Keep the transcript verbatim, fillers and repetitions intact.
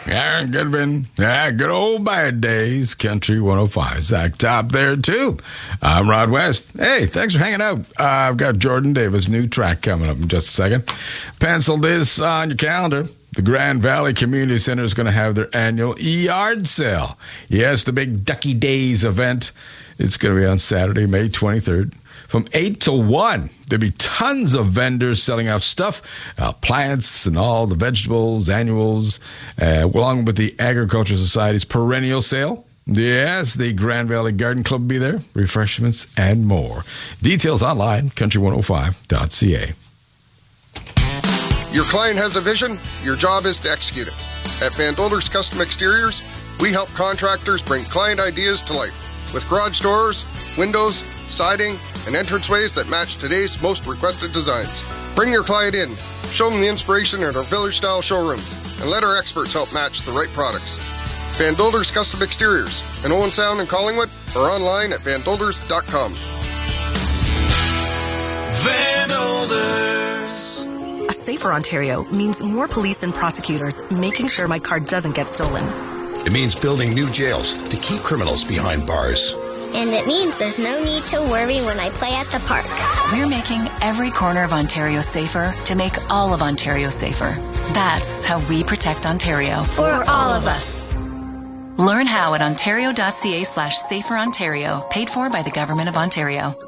Yeah, could have been. Yeah, good old bad days. Country one oh five. Zach Top there, too. I'm Rod West. Hey, thanks for hanging out. Uh, I've got Jordan Davis' new track coming up in just a second. Pencil this on your calendar. The Grand Valley Community Center is going to have their annual yard sale. Yes, the big Ducky Days event. It's going to be on Saturday, May twenty-third. From eight to one, there'll be tons of vendors selling off stuff, uh, plants and all the vegetables, annuals, uh, along with the Agricultural Society's perennial sale. Yes, the Grand Valley Garden Club will be there, refreshments and more. Details online, country one oh five dot c a. Your client has a vision, your job is to execute it. At Van Dolders Custom Exteriors, we help contractors bring client ideas to life with garage doors, windows, siding, and entranceways that match today's most requested designs. Bring your client in, show them the inspiration at our village-style showrooms, and let our experts help match the right products. Van Dolders Custom Exteriors in Owen Sound and Collingwood, or online at van dolders dot com. Van Dolders. A safer Ontario means more police and prosecutors making sure my car doesn't get stolen. It means building new jails to keep criminals behind bars. And it means there's no need to worry when I play at the park. We're making every corner of Ontario safer to make all of Ontario safer. That's how we protect Ontario. For all of us. Learn how at ontario.ca slash safer Ontario, paid for by the Government of Ontario.